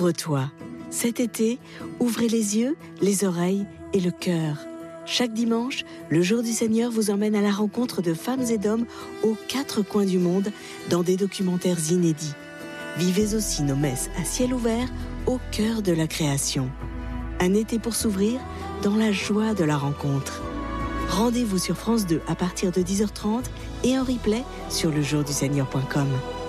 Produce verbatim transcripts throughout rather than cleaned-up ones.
Ouvre-toi. Cet été, ouvrez les yeux, les oreilles et le cœur. Chaque dimanche, le Jour du Seigneur vous emmène à la rencontre de femmes et d'hommes aux quatre coins du monde dans des documentaires inédits. Vivez aussi nos messes à ciel ouvert au cœur de la création. Un été pour s'ouvrir dans la joie de la rencontre. Rendez-vous sur France deux à partir de dix heures trente et en replay sur le jour du seigneur point com.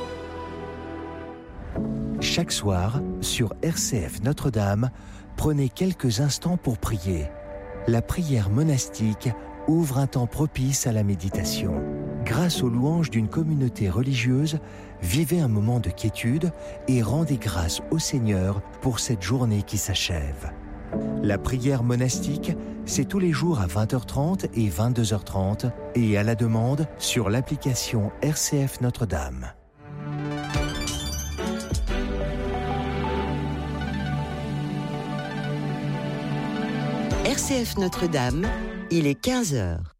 Chaque soir, sur R C F Notre-Dame, prenez quelques instants pour prier. La prière monastique ouvre un temps propice à la méditation. Grâce aux louanges d'une communauté religieuse, vivez un moment de quiétude et rendez grâce au Seigneur pour cette journée qui s'achève. La prière monastique, c'est tous les jours à vingt heures trente et vingt-deux heures trente et à la demande sur l'application R C F Notre-Dame. R C F Notre-Dame, il est quinze heures.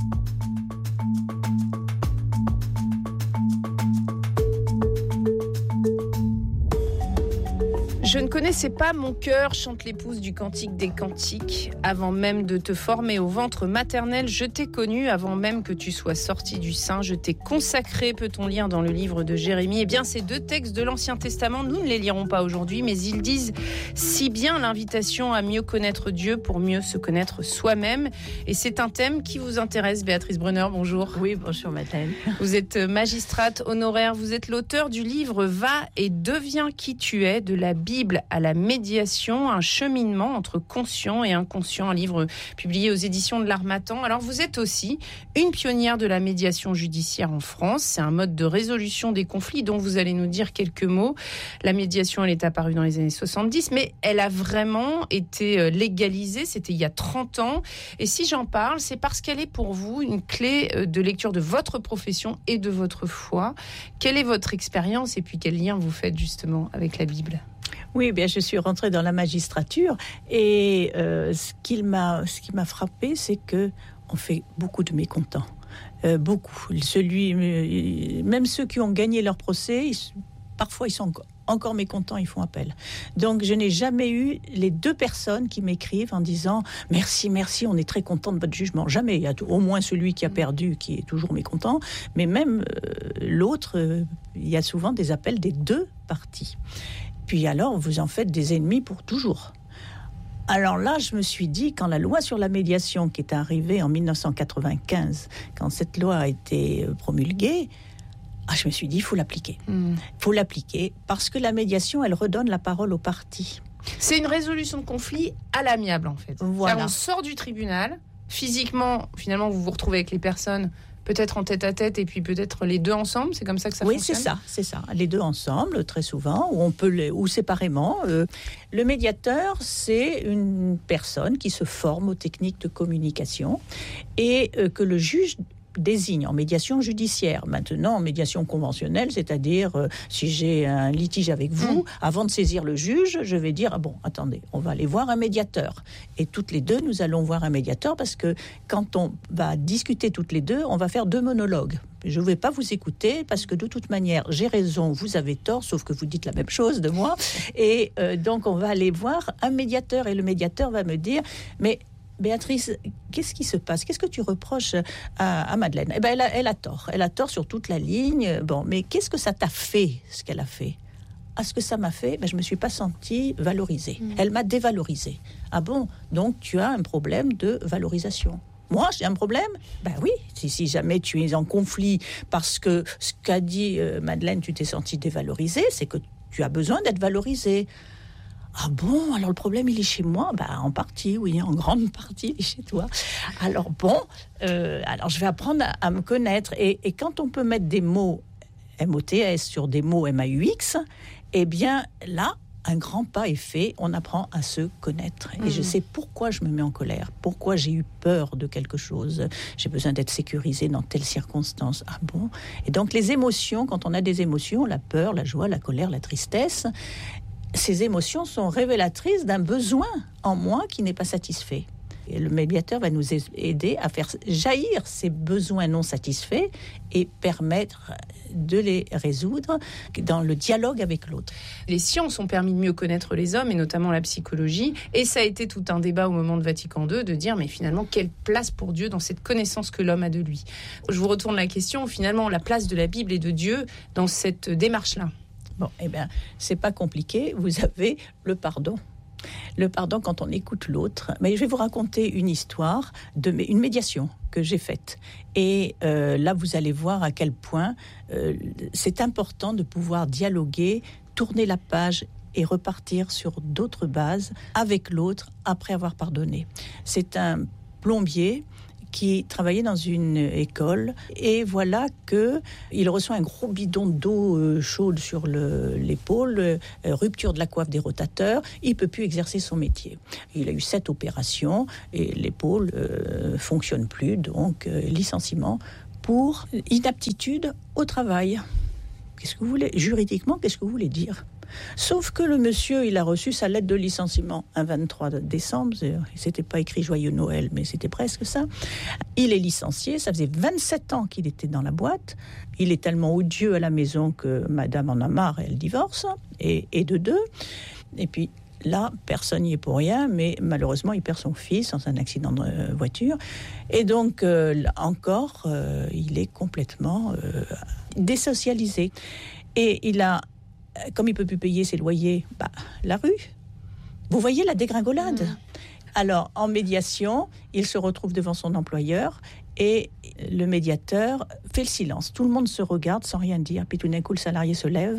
Je ne connaissais pas mon cœur, chante l'épouse du Cantique des Cantiques. Avant même de te former au ventre maternel, je t'ai connu. Avant même que tu sois sorti du sein, je t'ai consacré, peut-on lire dans le livre de Jérémie. Eh bien, ces deux textes de l'Ancien Testament, nous ne les lirons pas aujourd'hui, mais ils disent si bien l'invitation à mieux connaître Dieu pour mieux se connaître soi-même. Et c'est un thème qui vous intéresse, Béatrice Brunner, bonjour. Oui, bonjour Madeleine. Vous êtes magistrate honoraire, vous êtes l'auteur du livre « Va et deviens qui tu es » de la Bible à la médiation, un cheminement entre conscient et inconscient, un livre publié aux éditions de l'Harmattan. Alors vous êtes aussi une pionnière de la médiation judiciaire en France. C'est un mode de résolution des conflits dont vous allez nous dire quelques mots. La médiation, elle est apparue dans les années soixante-dix, mais elle a vraiment été légalisée, c'était il y a trente ans. Et si j'en parle, c'est parce qu'elle est pour vous une clé de lecture de votre profession et de votre foi. Quelle est votre expérience et puis quel lien vous faites justement avec la Bible ? Oui, bien, je suis rentrée dans la magistrature et euh, ce, qu'il m'a, ce qui m'a frappé, c'est que on fait beaucoup de mécontents. Euh, beaucoup. Celui, même ceux qui ont gagné leur procès, ils, parfois ils sont encore mécontents, ils font appel. Donc je n'ai jamais eu les deux personnes qui m'écrivent en disant « Merci, merci, on est très content de votre jugement ». Jamais. Il y a au moins celui qui a perdu qui est toujours mécontent, mais même euh, l'autre, euh, il y a souvent des appels des deux parties. Puis alors, vous en faites des ennemis pour toujours. Alors là, je me suis dit, quand la loi sur la médiation, qui est arrivée en dix-neuf cent quatre-vingt-quinze, quand cette loi a été promulguée, ah, je me suis dit, il faut l'appliquer. Il mmh. faut l'appliquer parce que la médiation, elle redonne la parole aux parties. C'est une résolution de conflit à l'amiable, en fait. Voilà. Là, on sort du tribunal, physiquement, finalement, vous vous retrouvez avec les personnes peut-être en tête-à-tête et puis peut-être les deux ensemble, c'est comme ça que ça oui, fonctionne ? Oui, c'est ça, c'est ça. Les deux ensemble, très souvent, ou on peut les, ou séparément. Euh, le médiateur, c'est une personne qui se forme aux techniques de communication et euh, que le juge désigne en médiation judiciaire. Maintenant, en médiation conventionnelle, c'est-à-dire euh, si j'ai un litige avec vous, mmh. avant de saisir le juge, je vais dire ah bon, attendez, on va aller voir un médiateur. Et toutes les deux, nous allons voir un médiateur parce que quand on va discuter toutes les deux, on va faire deux monologues. Je ne vais pas vous écouter parce que de toute manière, j'ai raison, vous avez tort, sauf que vous dites la même chose de moi. Et euh, donc, on va aller voir un médiateur et le médiateur va me dire mais Béatrice, qu'est-ce qui se passe ? Qu'est-ce que tu reproches à, à Madeleine ? Eh ben, elle a, elle a tort. Elle a tort sur toute la ligne. Bon, mais qu'est-ce que ça t'a fait, ce qu'elle a fait ? À ce que ça m'a fait, ben, je ne me suis pas sentie valorisée. Mmh. Elle m'a dévalorisée. Ah bon ? Donc, tu as un problème de valorisation. Moi, j'ai un problème ? Ben oui, si, si jamais tu es en conflit parce que ce qu'a dit euh, Madeleine, tu t'es sentie dévalorisée, c'est que tu as besoin d'être valorisée. Ah bon, alors le problème, il est chez moi ? Ben, en partie, oui, en grande partie, il est chez toi. Alors bon, euh, alors je vais apprendre à, à me connaître. Et, et quand on peut mettre des mots M O T S sur des mots M A U X, eh bien là, un grand pas est fait, on apprend à se connaître. Et mmh. je sais pourquoi je me mets en colère, pourquoi j'ai eu peur de quelque chose. J'ai besoin d'être sécurisée dans telle circonstance. Ah bon ? Et donc les émotions, quand on a des émotions, la peur, la joie, la colère, la tristesse, ces émotions sont révélatrices d'un besoin en moi qui n'est pas satisfait. Et le médiateur va nous aider à faire jaillir ces besoins non satisfaits et permettre de les résoudre dans le dialogue avec l'autre. Les sciences ont permis de mieux connaître les hommes, et notamment la psychologie. Et ça a été tout un débat au moment de Vatican deux, de dire, mais finalement, quelle place pour Dieu dans cette connaissance que l'homme a de lui ? Je vous retourne la question, finalement, la place de la Bible et de Dieu dans cette démarche-là. Bon, eh bien, c'est pas compliqué. Vous avez le pardon. Le pardon quand on écoute l'autre. Mais je vais vous raconter une histoire, de une médiation que j'ai faite. Et euh, là, vous allez voir à quel point euh, c'est important de pouvoir dialoguer, tourner la page et repartir sur d'autres bases avec l'autre après avoir pardonné. C'est un plombier qui travaillait dans une école et voilà que il reçoit un gros bidon d'eau euh, chaude sur le, l'épaule, euh, rupture de la coiffe des rotateurs, il peut plus exercer son métier. Il a eu sept opérations et l'épaule euh, fonctionne plus, donc euh, licenciement pour inaptitude au travail. Qu'est-ce que vous voulez juridiquement, qu'est-ce que vous voulez dire ? Sauf que le monsieur, il a reçu sa lettre de licenciement un vingt-trois décembre, c'était pas écrit Joyeux Noël, mais c'était presque ça. Il est licencié, ça faisait vingt-sept ans qu'il était dans la boîte, il est tellement odieux à la maison que madame en a marre et elle divorce, et, et de deux. Et puis là, personne n'y est pour rien, mais malheureusement, il perd son fils dans un accident de voiture. Et donc, euh, encore, euh, il est complètement euh, désocialisé. Et il a comme il ne peut plus payer ses loyers, bah, la rue. Vous voyez la dégringolade. Mmh. Alors, en médiation, il se retrouve devant son employeur et le médiateur fait le silence. Tout le monde se regarde sans rien dire. Puis tout d'un coup, le salarié se lève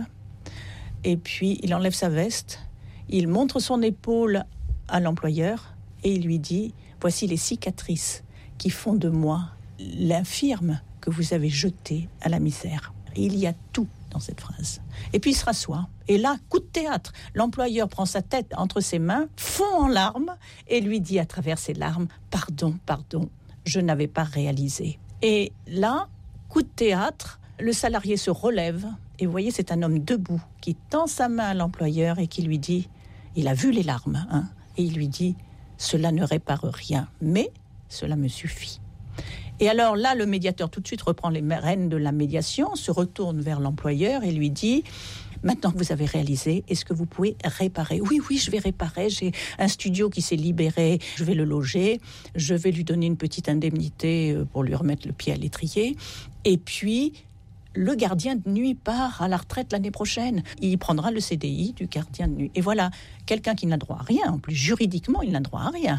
et puis il enlève sa veste. Il montre son épaule à l'employeur et il lui dit « Voici les cicatrices qui font de moi l'infirme que vous avez jeté à la misère. » Il y a tout dans cette phrase. Et puis il se rassoit. Et là, coup de théâtre, l'employeur prend sa tête entre ses mains, fond en larmes et lui dit à travers ses larmes « Pardon, pardon, je n'avais pas réalisé. » Et là, coup de théâtre, le salarié se relève et vous voyez, c'est un homme debout qui tend sa main à l'employeur et qui lui dit, il a vu les larmes, hein, et il lui dit « Cela ne répare rien, mais cela me suffit. » Et alors là, le médiateur tout de suite reprend les rênes de la médiation, se retourne vers l'employeur et lui dit « Maintenant que vous avez réalisé, est-ce que vous pouvez réparer ?»« Oui, oui, je vais réparer. J'ai un studio qui s'est libéré. Je vais le loger. Je vais lui donner une petite indemnité pour lui remettre le pied à l'étrier. Et puis, le gardien de nuit part à la retraite l'année prochaine. Il prendra le C D I du gardien de nuit. Et voilà, quelqu'un qui n'a droit à rien. En plus, juridiquement, il n'a droit à rien.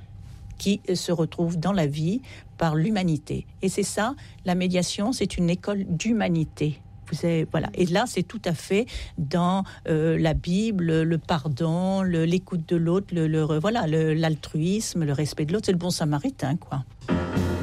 Qui se retrouve dans la vie par l'humanité. Et c'est ça, la médiation, c'est une école d'humanité. Vous avez, voilà. Et là, c'est tout à fait dans euh, la Bible, le pardon, le, l'écoute de l'autre, le, le, voilà, le, l'altruisme, le respect de l'autre. C'est le bon samaritain, quoi.